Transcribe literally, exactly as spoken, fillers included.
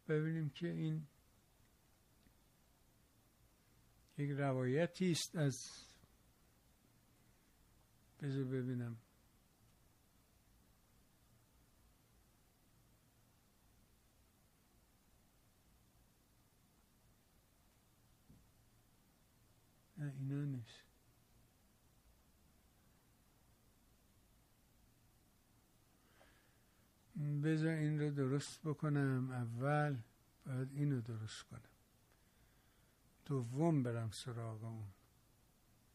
ببینیم که این یک روایتی است از بذار ببینم نه اینا نیست. بذار این رو درست بکنم، اول باید این رو درست کنم، دوم برم سراغ اون.